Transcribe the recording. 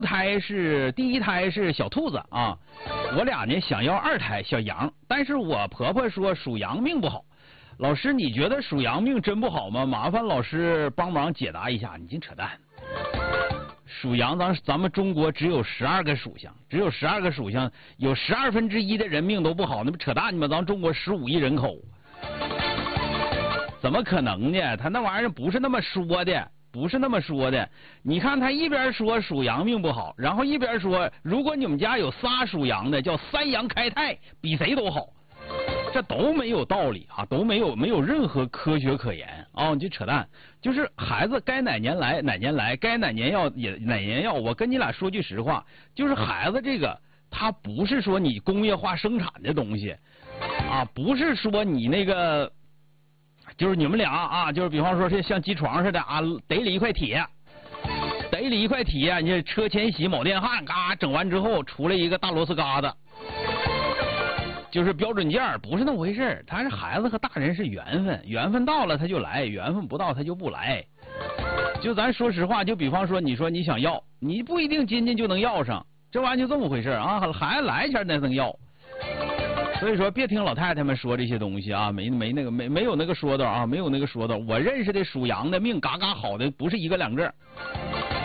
第一胎是小兔子啊，我俩呢想要二胎小羊，但是我婆婆说属羊命不好。老师，你觉得属羊命真不好吗？麻烦老师帮忙解答一下。你净扯淡。属羊，咱们中国只有12个属相，有1/12的人命都不好，那不扯淡吗？咱中国15亿人口，怎么可能呢？他那玩意儿不是那么说的，你看他一边说属羊命不好，然后一边说如果你们家有仨属羊的，叫3羊开泰，比谁都好。这都没有道理啊，都没有任何科学可言啊！你就扯淡，就是孩子该哪年来哪年来，该哪年要也哪年要。我跟你俩说句实话，就是孩子这个，他不是说你工业化生产的东西啊，不是说你那个，就是你们俩啊，就是比方说是像机床似的啊，逮了一块铁，你这车前洗铆电焊，嘎整完之后出来一个大螺丝疙瘩。就是标准件，不是那么回事。他是孩子和大人是缘分，缘分到了他就来，缘分不到他就不来。就咱说实话，就比方说你说你想要，你不一定今天就能要上，这玩意儿就这么回事啊。孩子来前才能要，所以说别听老太太们说这些东西啊，没有那个说道啊，没有那个说道。我认识的属羊的命嘎嘎好的不是一个两个。